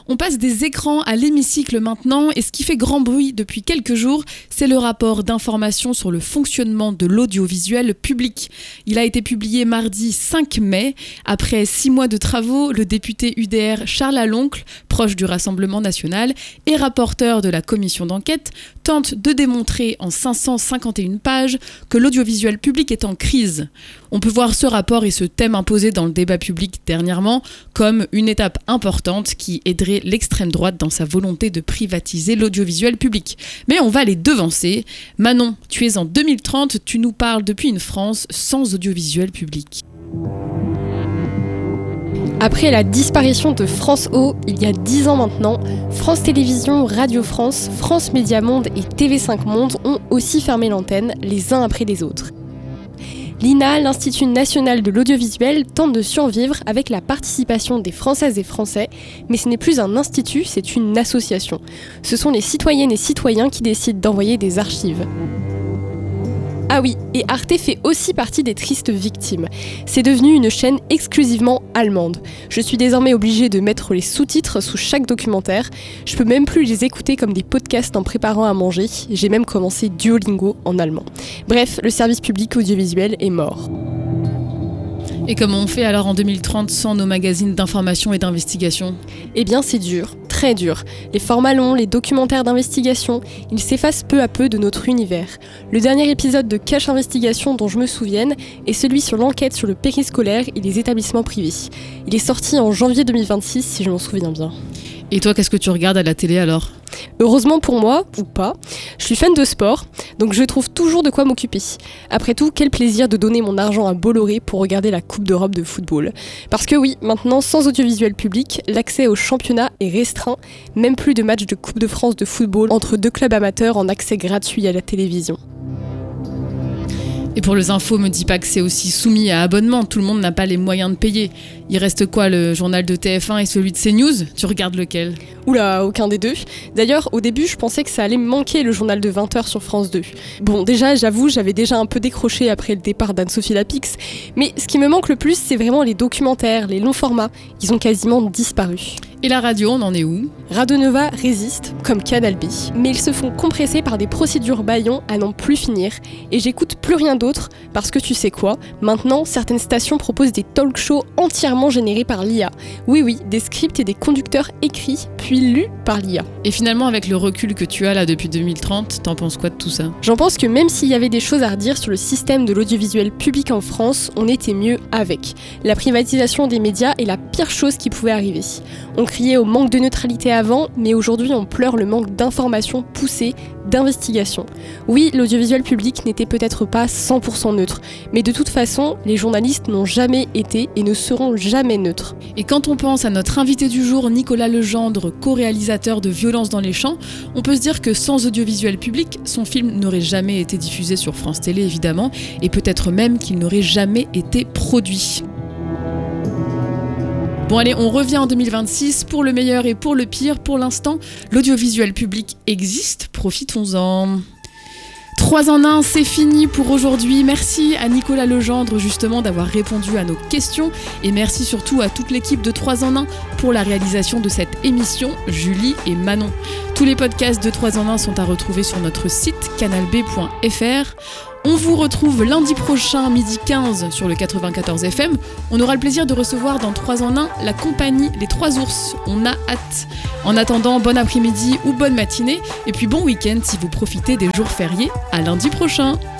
On passe des écrans à l'hémicycle maintenant et ce qui fait grand bruit depuis quelques jours, c'est le rapport d'information sur le fonctionnement de l'audiovisuel public. Il a été publié mardi 5 mai. Après 6 mois de travaux, le député UDR Charles Aloncle, proche du Rassemblement national et rapporteur de la commission d'enquête, tente de démontrer en 551 pages que l'audiovisuel public est en crise. On peut voir ce rapport et ce thème imposé dans le débat public dernièrement comme une étape importante qui aiderait l'extrême droite dans sa volonté de privatiser l'audiovisuel public. Mais on va les devancer. Manon, tu es en 2030, tu nous parles depuis une France sans audiovisuel public. Après la disparition de France O, il y a 10 ans maintenant, France Télévisions, Radio France, France Média Monde et TV5 Monde ont aussi fermé l'antenne, les uns après les autres. L'INA, l'Institut national de l'audiovisuel, tente de survivre avec la participation des Françaises et Français, mais ce n'est plus un institut, c'est une association. Ce sont les citoyennes et citoyens qui décident d'envoyer des archives. Ah oui, et Arte fait aussi partie des tristes victimes. C'est devenu une chaîne exclusivement allemande. Je suis désormais obligée de mettre les sous-titres sous chaque documentaire. Je peux même plus les écouter comme des podcasts en préparant à manger. J'ai même commencé Duolingo en allemand. Bref, le service public audiovisuel est mort. Et comment on fait alors en 2030 sans nos magazines d'information et d'investigation ? Eh bien c'est dur, très dur. Les formats longs, les documentaires d'investigation, ils s'effacent peu à peu de notre univers. Le dernier épisode de Cache Investigation dont je me souvienne est celui sur l'enquête sur le périscolaire et les établissements privés. Il est sorti en janvier 2026 si je m'en souviens bien. Et toi, qu'est-ce que tu regardes à la télé alors ? Heureusement pour moi, ou pas, je suis fan de sport, donc je trouve toujours de quoi m'occuper. Après tout, quel plaisir de donner mon argent à Bolloré pour regarder la Coupe d'Europe de football. Parce que oui, maintenant, sans audiovisuel public, l'accès au championnat est restreint, même plus de matchs de Coupe de France de football entre deux clubs amateurs en accès gratuit à la télévision. Et pour les infos, me dis pas que c'est aussi soumis à abonnement, tout le monde n'a pas les moyens de payer. Il reste quoi, le journal de TF1 et celui de CNews ? Tu regardes lequel ? Oula, aucun des deux. D'ailleurs, au début, je pensais que ça allait me manquer le journal de 20h sur France 2. Bon, déjà, j'avoue, j'avais déjà un peu décroché après le départ d'Anne-Sophie Lapix, mais ce qui me manque le plus, c'est vraiment les documentaires, les longs formats. Ils ont quasiment disparu. Et la radio, on en est où ? Radio Nova résiste, comme Canal B, mais ils se font compresser par des procédures bâillons à n'en plus finir, et j'écoute plus rien d'autre, parce que tu sais quoi, maintenant, certaines stations proposent des talk-shows entièrement générés par l'IA. Oui, des scripts et des conducteurs écrits, puis lus par l'IA. Et finalement, avec le recul que tu as là depuis 2030, t'en penses quoi de tout ça ? J'en pense que même s'il y avait des choses à redire sur le système de l'audiovisuel public en France, on était mieux avec. La privatisation des médias est la pire chose qui pouvait arriver. On criait au manque de neutralité avant, mais aujourd'hui on pleure le manque d'informations poussées, d'investigation. Oui, l'audiovisuel public n'était peut-être pas 100% neutre, mais de toute façon, les journalistes n'ont jamais été et ne seront jamais neutres. Et quand on pense à notre invité du jour, Nicolas Legendre, co-réalisateur de Violence dans les champs, on peut se dire que sans audiovisuel public, son film n'aurait jamais été diffusé sur France Télé évidemment, et peut-être même qu'il n'aurait jamais été produit. Bon allez, on revient en 2026, pour le meilleur et pour le pire. Pour l'instant, l'audiovisuel public existe, profitons-en. 3 en 1, c'est fini pour aujourd'hui. Merci à Nicolas Legendre justement d'avoir répondu à nos questions et merci surtout à toute l'équipe de 3 en 1 pour la réalisation de cette émission, Julie et Manon. Tous les podcasts de 3 en 1 sont à retrouver sur notre site canalb.fr. On vous retrouve lundi prochain, midi 15, sur le 94 FM. On aura le plaisir de recevoir dans 3 en 1 la compagnie Les Trois Ours. On a hâte. En attendant, bon après-midi ou bonne matinée. Et puis bon week-end si vous profitez des jours fériés. À lundi prochain.